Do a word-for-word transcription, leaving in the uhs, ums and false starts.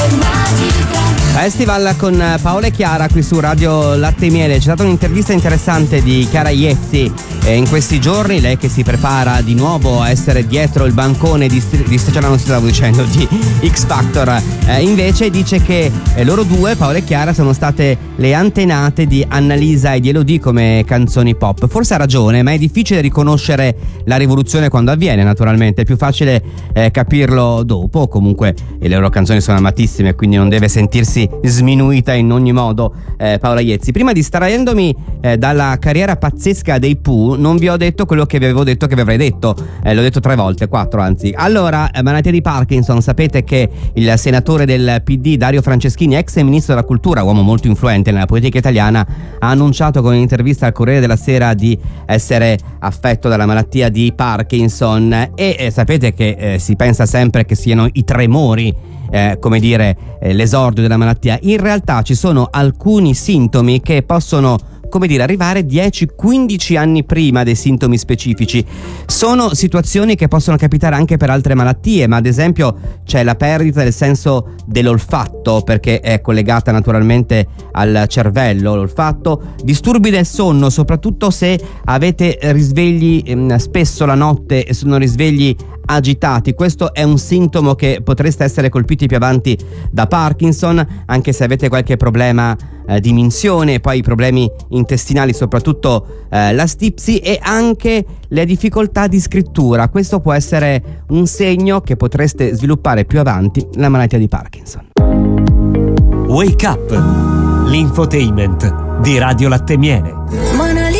Festival con Paola e Chiara qui su Radio Latte e Miele. C'è stata un'intervista interessante di Chiara Iezzi eh, in questi giorni, lei che si prepara di nuovo a essere dietro il bancone di, di cioè, non stavo dicendo di X Factor, eh, invece dice che eh, loro due, Paola e Chiara, sono state le antenate di Annalisa e di Elodie come canzoni pop. Forse ha ragione, ma è difficile riconoscere la rivoluzione quando avviene, naturalmente è più facile eh, capirlo dopo. Comunque le loro canzoni sono amatissime, quindi non deve sentirsi sminuita in ogni modo eh, Paola Iezzi. Prima distraendomi eh, dalla carriera pazzesca dei Pooh, non vi ho detto quello che vi avevo detto che vi avrei detto, eh, l'ho detto tre volte, quattro anzi. Allora, eh, malattia di Parkinson. Sapete che il senatore del P D Dario Franceschini, ex ministro della cultura, uomo molto influente nella politica italiana, ha annunciato con un'intervista al Corriere della Sera di essere affetto dalla malattia di Parkinson e eh, sapete che eh, si pensa sempre che siano i tremori Eh, come dire eh, l'esordio della malattia. In realtà ci sono alcuni sintomi che possono, come dire, arrivare dieci quindici anni prima dei sintomi specifici. Sono situazioni che possono capitare anche per altre malattie, ma ad esempio c'è la perdita del senso dell'olfatto, perché è collegata naturalmente al cervello l'olfatto, disturbi del sonno, soprattutto se avete risvegli ehm, spesso la notte e sono risvegli agitati. Questo è un sintomo che potreste essere colpiti più avanti da Parkinson, anche se avete qualche problema eh, di minzione, poi i problemi intestinali, soprattutto eh, la stipsi, e anche le difficoltà di scrittura. Questo può essere un segno che potreste sviluppare più avanti la malattia di Parkinson. Wake Up, l'infotainment di Radio Latte e Miele.